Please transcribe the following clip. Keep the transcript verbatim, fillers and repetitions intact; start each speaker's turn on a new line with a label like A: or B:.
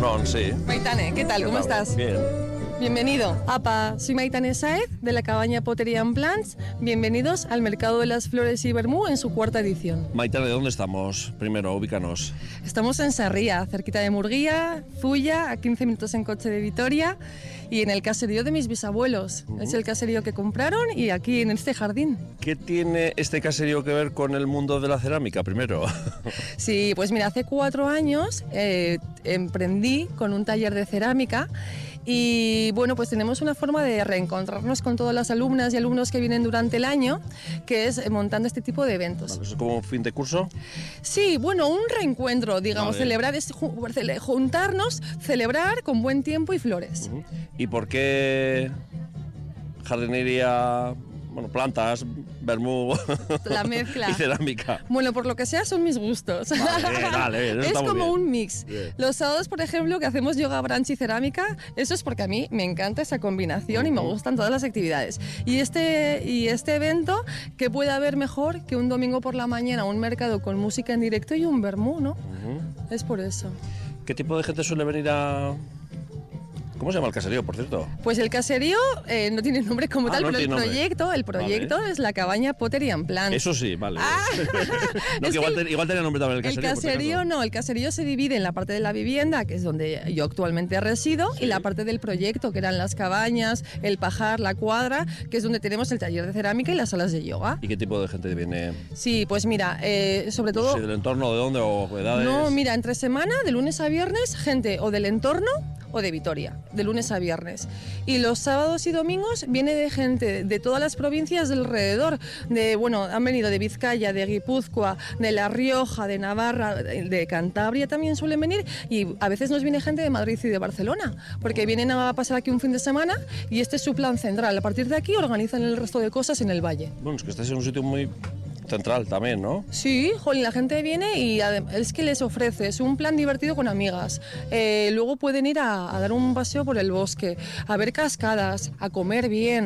A: Egunon, sí.
B: Maitane, ¿qué tal?
A: ¿Qué
B: ¿Cómo
A: tal?
B: estás?
A: Bien.
B: Bienvenido. Apa, soy Maitane Saez de la cabaña Pottery and Plants. Bienvenidos al Mercado de las Flores y Vermú en su cuarta edición.
A: Maitane, ¿de dónde estamos? Primero, ubícanos.
B: Estamos en Sarria, cerquita de Murguía, Zuya, a quince minutos en coche de Vitoria, y en el caserío de mis bisabuelos. Uh-huh. Es el caserío que compraron y aquí en este jardín.
A: ¿Qué tiene este caserío que ver con el mundo de la cerámica, primero?
B: Sí, pues mira, hace cuatro años eh, emprendí con un taller de cerámica. Y bueno, pues tenemos una forma de reencontrarnos con todas las alumnas y alumnos que vienen durante el año, que es montando este tipo de eventos.
A: Vale, ¿es como un fin de curso?
B: Sí, bueno, un reencuentro, digamos,
A: vale.
B: celebrar es juntarnos, celebrar con buen tiempo y flores.
A: Uh-huh. ¿Y por qué jardinería, bueno, plantas, vermú,
B: la mezcla
A: y cerámica?
B: Bueno, por lo que sea son mis gustos.
A: Vale, bien, vale, bien,
B: es como
A: bien.
B: un mix. Bien. Los sábados, por ejemplo, que hacemos yoga, brunch y cerámica, eso es porque a mí me encanta esa combinación uh-huh. y me gustan todas las actividades. Y este, y este evento, ¿qué puede haber mejor que un domingo por la mañana, un mercado con música en directo y un vermú, ¿no? Uh-huh. Es por eso.
A: ¿Qué tipo de gente suele venir a...? ¿Cómo se llama el caserío, por cierto?
B: Pues el caserío eh, no tiene nombre como ah, tal,
A: no
B: pero el proyecto,
A: nombre.
B: el proyecto vale. es la cabaña Pottery and Plants.
A: Eso sí, vale.
B: Ah,
A: no, que igual, que el, igual tenía nombre también el caserío.
B: El caserío no, el caserío se divide en la parte de la vivienda, que es donde yo actualmente resido, sí. y la parte del proyecto, que eran las cabañas, el pajar, la cuadra, que es donde tenemos el taller de cerámica y las salas de yoga.
A: ¿Y qué tipo de gente viene?
B: Sí, pues mira, eh, sobre todo...
A: Sí, ¿del entorno, de dónde o edades?
B: No, mira, entre semana, de lunes a viernes, gente o del entorno o de Vitoria, de lunes a viernes. Y los sábados y domingos viene de gente de todas las provincias del alrededor, de, bueno, han venido de Vizcaya, de Guipúzcoa, de La Rioja, de Navarra, de Cantabria también suelen venir, y a veces nos viene gente de Madrid y de Barcelona, porque vienen a pasar aquí un fin de semana y este es su plan central. A partir de aquí organizan el resto de cosas en el valle.
A: Bueno, es que estáis en un sitio muy... central también, ¿no?
B: Sí, jolín, la gente viene y es que les ofreces un plan divertido con amigas. Eh, luego pueden ir a, a dar un paseo por el bosque, a ver cascadas, a comer bien.